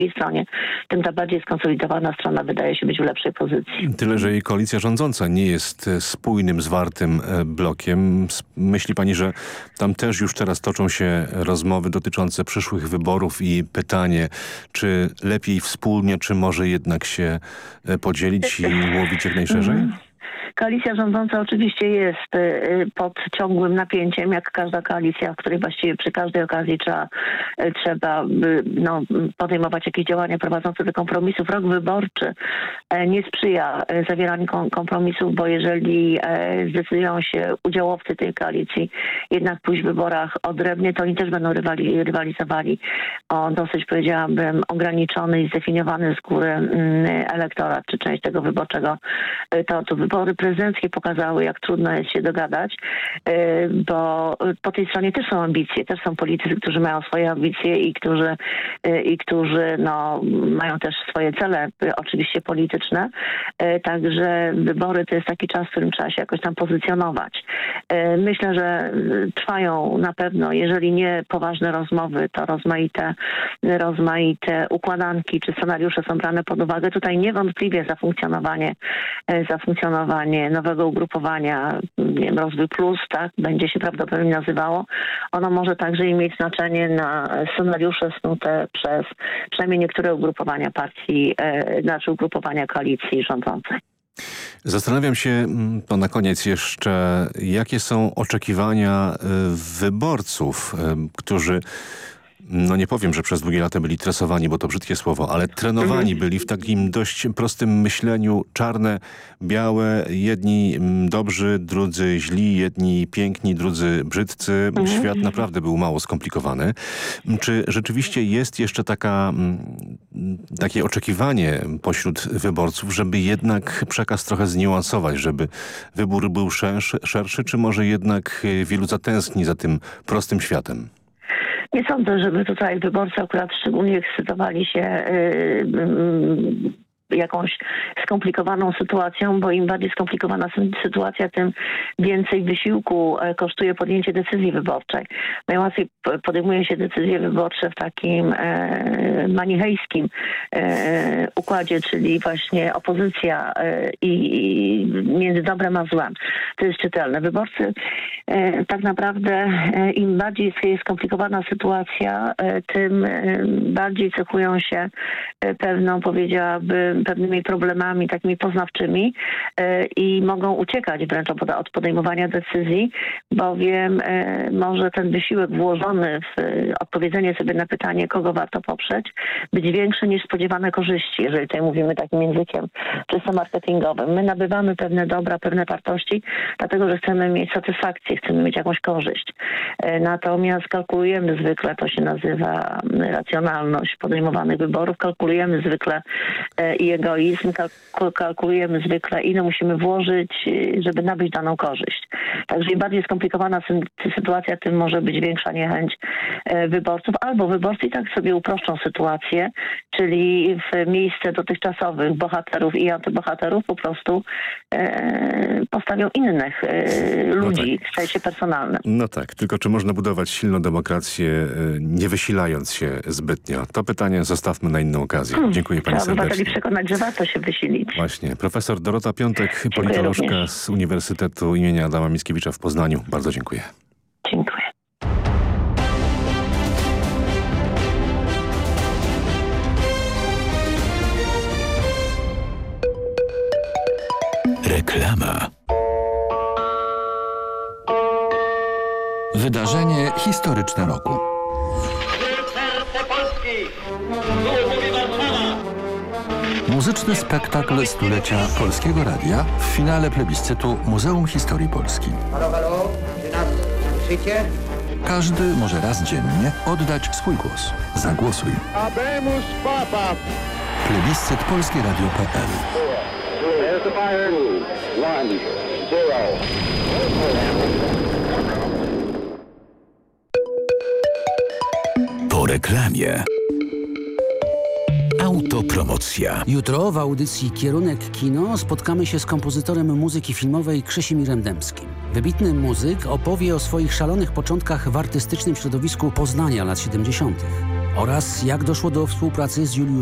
drugiej stronie, tym ta bardziej skonsolidowana strona wydaje się być w lepszej pozycji. Tyle, że jej koalicja rządząca nie jest spójnym, zwartym blokiem. Myśli pani, że tam też już teraz toczą się rozmowy dotyczące przyszłych wyborów i pytanie, czy lepiej wspólnie, czy może jednak się podzielić i łowić jak najszerzej? Koalicja rządząca oczywiście jest pod ciągłym napięciem, jak każda koalicja, w której właściwie przy każdej okazji trzeba podejmować jakieś działania prowadzące do kompromisów. Rok wyborczy nie sprzyja zawieraniu kompromisów, bo jeżeli zdecydują się udziałowcy tej koalicji jednak pójść w wyborach odrębnie, to oni też będą rywalizowali o dosyć, powiedziałabym, ograniczony i zdefiniowany z góry elektorat, czy część tego wyborczego. To wybory prezydenckie pokazały, jak trudno jest się dogadać, bo po tej stronie też są ambicje, też są politycy, którzy mają swoje ambicje i którzy mają też swoje cele, oczywiście polityczne. Także wybory to jest taki czas, w którym trzeba się jakoś tam pozycjonować. Myślę, że trwają na pewno, jeżeli nie poważne rozmowy, to rozmaite układanki czy scenariusze są brane pod uwagę. Tutaj niewątpliwie za funkcjonowanie nowego ugrupowania, nie wiem, Rozwój Plus, tak, będzie się prawdopodobnie nazywało. Ono może także mieć znaczenie na scenariusze snute przez przynajmniej niektóre ugrupowania partii, ugrupowania koalicji rządzącej. Zastanawiam się, to na koniec jeszcze, jakie są oczekiwania wyborców, którzy nie powiem, że przez długie lata byli tresowani, bo to brzydkie słowo, ale trenowani byli w takim dość prostym myśleniu, czarne, białe, jedni dobrzy, drudzy źli, jedni piękni, drudzy brzydcy. Świat naprawdę był mało skomplikowany. Czy rzeczywiście jest jeszcze takie oczekiwanie pośród wyborców, żeby jednak przekaz trochę zniuansować, żeby wybór był szerszy, czy może jednak wielu zatęskni za tym prostym światem? Nie sądzę, żeby tutaj wyborcy akurat szczególnie ekscytowali się jakąś skomplikowaną sytuacją, bo im bardziej skomplikowana sytuacja, tym więcej wysiłku kosztuje podjęcie decyzji wyborczej. Najłatwiej podejmuje się decyzje wyborcze w takim manichejskim układzie, czyli właśnie opozycja i między dobrem a złem. To jest czytelne. Wyborcy tak naprawdę im bardziej jest skomplikowana sytuacja, tym bardziej cechują się pewnymi problemami takimi poznawczymi i mogą uciekać wręcz od podejmowania decyzji, bowiem może ten wysiłek włożony w odpowiedzenie sobie na pytanie, kogo warto poprzeć, być większy niż spodziewane korzyści, jeżeli tutaj mówimy takim językiem czysto marketingowym. My nabywamy pewne dobra, pewne wartości, dlatego że chcemy mieć satysfakcję, chcemy mieć jakąś korzyść. Natomiast kalkulujemy zwykle, to się nazywa racjonalność podejmowanych wyborów, kalkulujemy zwykle i egoizm, kalkulujemy zwykle, ile musimy włożyć, żeby nabyć daną korzyść. Także im bardziej skomplikowana sytuacja, tym może być większa niechęć wyborców, albo wyborcy i tak sobie uproszczą sytuację, czyli w miejsce dotychczasowych bohaterów i antybohaterów po prostu postawią innych ludzi w sensie personalnym. No tak, tylko czy można budować silną demokrację, nie wysilając się zbytnio? To pytanie zostawmy na inną okazję. Dziękuję pani serdecznie. Obywateli przekonać, że warto się wysilić. Właśnie. Profesor Dorota Piątek, politolożka z Uniwersytetu imienia Adama Mickiewicza w Poznaniu. Bardzo dziękuję. Dziękuję. Reklama. Wydarzenie historyczne roku. Muzyczny spektakl stulecia Polskiego Radia w finale plebiscytu Muzeum Historii Polski. Halo, czy nas słyszycie? Każdy może raz dziennie oddać swój głos. Zagłosuj. Habemus Papa. Plebiscyt polskieradio.pl. There's the fire. 1, 0. Po reklamie. Autopromocja. Jutro w audycji Kierunek Kino spotkamy się z kompozytorem muzyki filmowej Krzysimirem Dębskim. Wybitny muzyk opowie o swoich szalonych początkach w artystycznym środowisku Poznania lat 70. oraz jak doszło do współpracy z Juliuszem